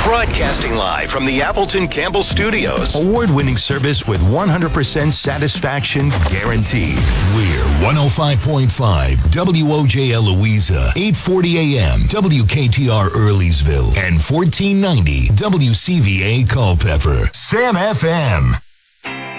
Broadcasting live from the Appleton Campbell Studios. Award-winning service with 100% satisfaction guaranteed. We're 105.5 WOJL Louisa, 840 AM WKTR Earlysville, and 1490 WCVA Culpeper. Sam FM.